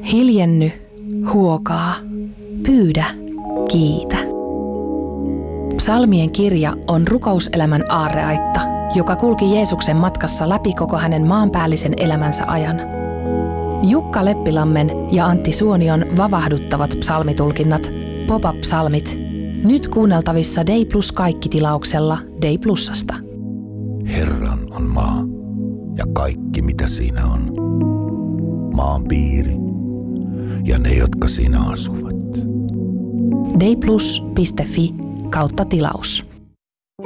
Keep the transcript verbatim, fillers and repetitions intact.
Hiljenny, huokaa, pyydä, kiitä. Psalmien kirja on rukouselämän aarreaitta, joka kulki Jeesuksen matkassa läpi koko hänen maanpäällisen elämänsä ajan. Jukka Leppilammen ja Antti Suonion vavahduttavat psalmitulkinnat, Pop-up-psalmit, nyt kuunneltavissa Dei Plus Kaikki-tilauksella Dei Plusasta. Herran on maa ja kaikki mitä siinä on, maan piiri ja ne, jotka siinä asuvat. deiplus piste fi kautta tilaus.